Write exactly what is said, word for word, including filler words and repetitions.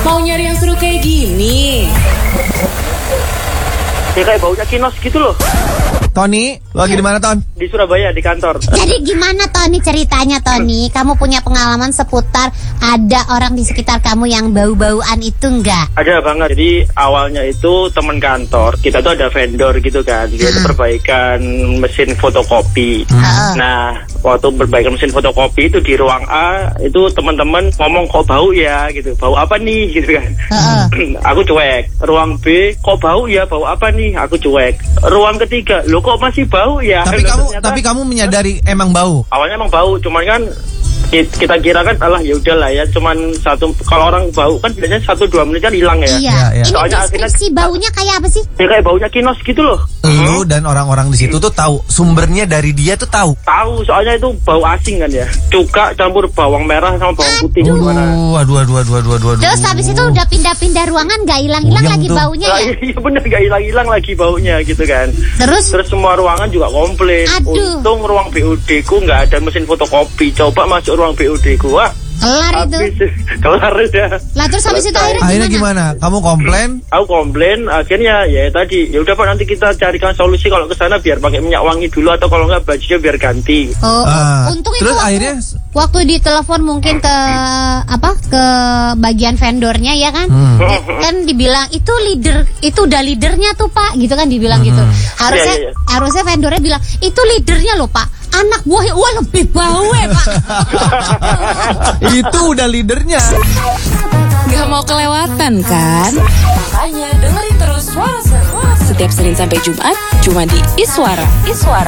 Mau nyari yang seru kayak gini? Ya kayak baunya kinos gitu loh. Tony, lo lagi di mana, Ton? Di Surabaya, di kantor. Jadi gimana Tony ceritanya Tony? Kamu punya pengalaman seputar ada orang di sekitar kamu yang bau-bauan itu enggak? Ada banget. Jadi awalnya itu teman kantor, kita tuh ada vendor gitu kan. Dia itu perbaikan mesin fotokopi. Hmm. Nah, waktu perbaikan mesin fotokopi itu di ruang A, itu teman-teman ngomong kok bau ya gitu. Bau apa nih gitu kan. Heeh. Aku cuek. Ruang B, kok bau ya, bau apa nih? Aku cuek. Ruang ketiga, lo kok masih bau ya? Tapi Dan kamu ternyata, tapi kamu menyadari emang bau. awalnya emang bau, cuman kan ki- kita kira kan alah ya udahlah ya, cuman satu, kalau orang bau kan biasanya satu dua menit kan hilang ya. Iya. Ya, ya. Ini Soalnya akhirnya- deskripsi baunya kayak apa sih? Ya kayak baunya kinos gitu loh. Lu dan orang-orang di situ tuh tahu sumbernya dari dia tuh tahu. Tahu soalnya itu bau asing kan ya. Cuka campur bawang merah sama bawang putih gimana? Uh, aduh, aduh, aduh, aduh, aduh, aduh. Terus habis itu udah pindah-pindah ruangan nggak hilang-hilang Buyang lagi tuh. baunya Lah, ya? iya bener gak hilang-hilang lagi baunya gitu kan. Terus Terus semua ruangan juga komplain. Aduh. Untung ruang B U D ku nggak ada mesin fotokopi. Coba masuk ruang B U D ku, wah kelar itu. habis kelar udah. Lah terus habis itu Selesai. akhirnya Akhirnya gimana? gimana? Kamu komplain? Aku komplain, akhirnya ya tadi ya udah Pak, nanti kita carikan solusi kalau ke sana biar pakai minyak wangi dulu atau kalau nggak bajunya biar ganti. Oh, Ah, untung itu terus waktu, akhirnya waktu ditelepon mungkin ke apa ke bagian vendornya ya kan, Hmm. Di- kan dibilang itu leader, itu udah leadernya tuh Pak, gitu kan dibilang gitu. Harusnya Iya, iya, iya. harusnya vendornya bilang itu leadernya loh Pak. Anak buah wah lebih bau ya Pak. itu udah leadernya. Gak mau kelewatan kan? Makanya dengerin terus Suara Seru setiap Senin sampai Jumat cuma di Iswara. Iswara.